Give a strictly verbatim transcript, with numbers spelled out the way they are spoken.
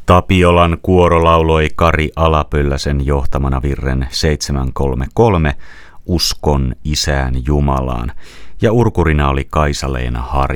Tapiolan kuoro lauloi Kari Alapölläsen johtamana virren seitsemän kolme kolme Uskon Isään Jumalaan, ja urkurina oli Kaisa-Leena Harjanne.